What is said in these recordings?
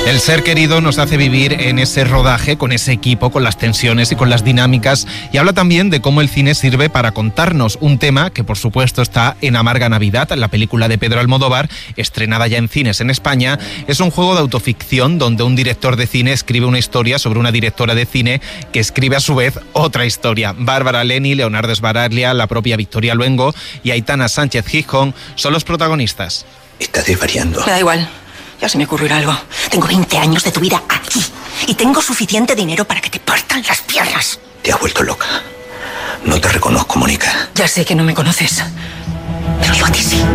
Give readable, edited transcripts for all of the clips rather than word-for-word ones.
El ser querido nos hace vivir en ese rodaje, con ese equipo, con las tensiones y con las dinámicas, y habla también de cómo el cine sirve para contarnos un tema que por supuesto está en Amarga Navidad, la película de Pedro Almodóvar, estrenada ya en cines en España. Es un juego de autoficción donde un director de cine escribe una historia sobre una directora de cine que escribe a su vez otra historia. Bárbara Leni, Leonardo Sbaraglia, la propia Victoria Luengo y Aitana Sánchez Gijón son los protagonistas. Estás desvariando. Me da igual. Ya se me ocurrirá algo. Tengo 20 años de tu vida aquí. Y tengo suficiente dinero para que te partan las piernas. Te has vuelto loca. No te reconozco, Mónica. Ya sé que no me conoces. Pero yo a ti sí.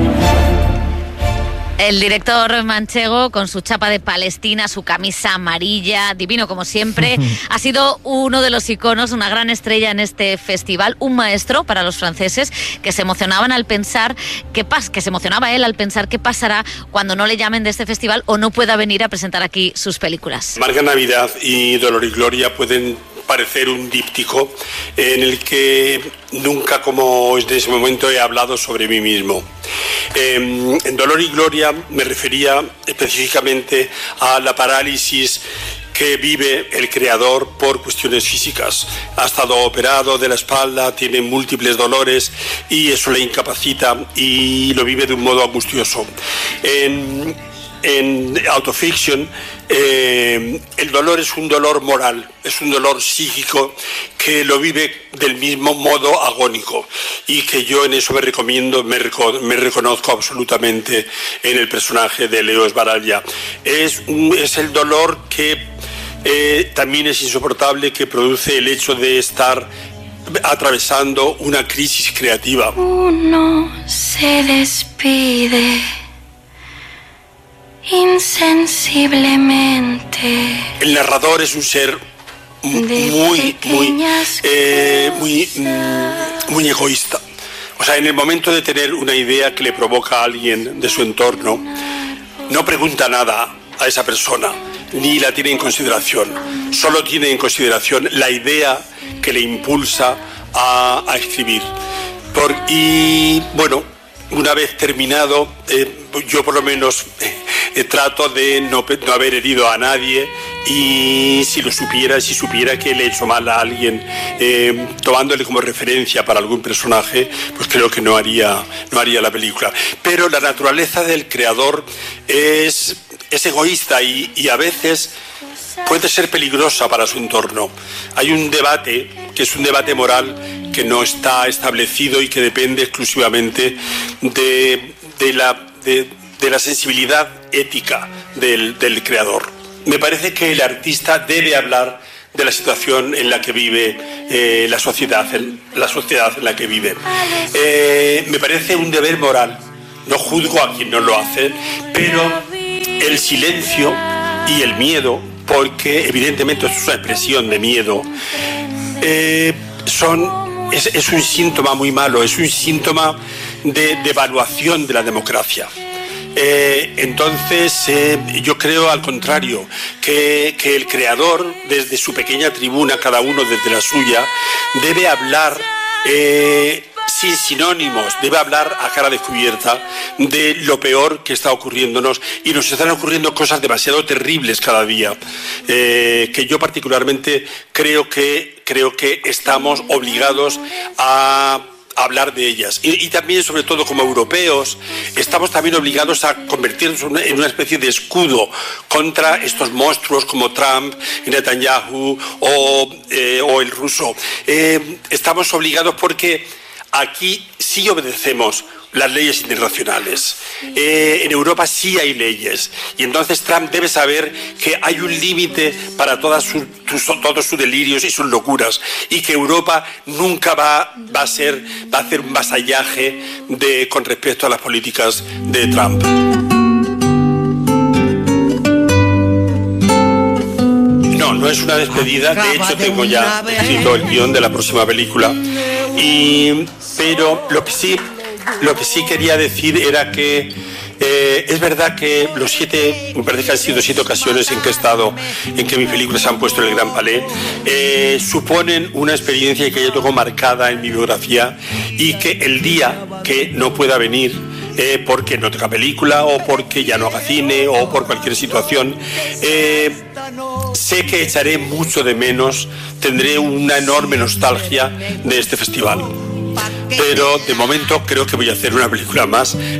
El director manchego, con su chapa de Palestina, su camisa amarilla, divino como siempre, ha sido uno de los iconos, una gran estrella en este festival, un maestro para los franceses que se emocionaban al pensar que se emocionaba él al pensar qué pasará cuando no le llamen de este festival o no pueda venir a presentar aquí sus películas. Amarga Navidad y Dolor y Gloria pueden parecer un díptico en el que nunca, como en ese momento, he hablado sobre mí mismo. En Dolor y Gloria me refería específicamente a la parálisis que vive el creador por cuestiones físicas. Ha estado operado de la espalda, tiene múltiples dolores y eso le incapacita y lo vive de un modo angustioso. En Autofiction, el dolor es un dolor moral, es un dolor psíquico que lo vive del mismo modo agónico y que yo en eso me reconozco absolutamente en el personaje de Leo Sbaraglia. Es el dolor que también es insoportable, que produce el hecho de estar atravesando una crisis creativa. Uno se despide insensiblemente. El narrador es un ser muy egoísta. O sea, en el momento de tener una idea que le provoca a alguien de su entorno, no pregunta nada a esa persona, ni la tiene en consideración. Solo tiene en consideración la idea que le impulsa a escribir. Y bueno, una vez terminado, yo por lo menos trato de no haber herido a nadie, y si supiera que le he hecho mal a alguien, tomándole como referencia para algún personaje, pues creo que no haría la película. Pero la naturaleza del creador es egoísta y a veces puede ser peligrosa para su entorno. Hay un debate que es un debate moral que no está establecido y que depende exclusivamente de la sensibilidad ética del creador. Me parece que el artista debe hablar de la situación en la que vive la sociedad en la que vive. Me parece un deber moral. No juzgo a quien no lo hace, pero el silencio y el miedo, porque evidentemente es una expresión de miedo, es un síntoma muy malo, es un síntoma de devaluación de la democracia. Entonces yo creo al contrario que el creador, desde su pequeña tribuna, cada uno desde la suya, debe hablar sin sinónimos, debe hablar a cara descubierta de lo peor que está ocurriéndonos, y nos están ocurriendo cosas demasiado terribles cada día, que yo particularmente creo que estamos obligados a hablar de ellas, y también, sobre todo como europeos, estamos también obligados a convertirnos en una especie de escudo contra estos monstruos como Trump, Netanyahu o el ruso. Estamos obligados porque aquí sí obedecemos las leyes internacionales. En Europa sí hay leyes, y entonces Trump debe saber que hay un límite para todos sus delirios y sus locuras, y que Europa nunca va a hacer un vasallaje con respecto a las políticas de Trump. No es una despedida. De hecho, tengo ya escrito el guión de la próxima película, pero lo que sí quería decir era que es verdad que me parece que han sido 7 ocasiones en que mis películas se han puesto en el Gran Palais, suponen una experiencia que yo tengo marcada en mi biografía, y que el día que no pueda venir porque no tenga película o porque ya no haga cine o por cualquier situación. Sé que echaré mucho de menos, tendré una enorme nostalgia de este festival. Pero de momento creo que voy a hacer una película más